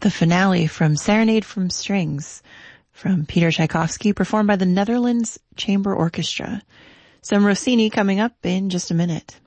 the finale from Serenade from Strings from Peter Tchaikovsky, performed by the Netherlands Chamber Orchestra. Some Rossini coming up in just a minute.